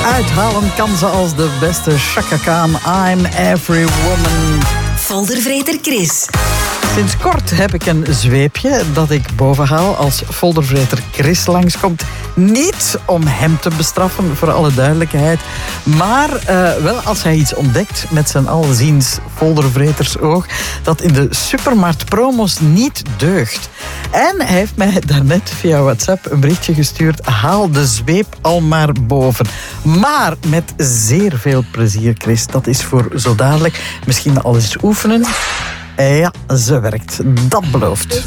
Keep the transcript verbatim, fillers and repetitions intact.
Uithalen kan ze als de beste Chaka Khan. I'm every woman. Foldervreter Chris. Sinds kort heb ik een zweepje dat ik bovenhaal als foldervreter Chris langskomt. Niet om hem te bestraffen, voor alle duidelijkheid. Maar uh, wel als hij iets ontdekt met zijn alziens foldervretersoog dat in de supermarktpromos niet deugt. En hij heeft mij daarnet via WhatsApp een berichtje gestuurd. Haal de zweep al maar boven. Maar met zeer veel plezier, Chris. Dat is voor zo dadelijk. Misschien al eens oefenen. Ja, ze werkt. Dat belooft.